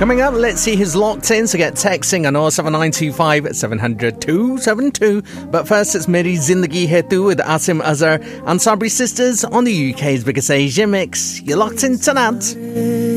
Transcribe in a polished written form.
Coming up, let's see who's locked in, so get texting on 07925 700 272. But first, it's Meri Zindagi Hai Tu with Asim Azhar and Sabri Sisters on the UK's biggest Asia mix. You're locked in tonight.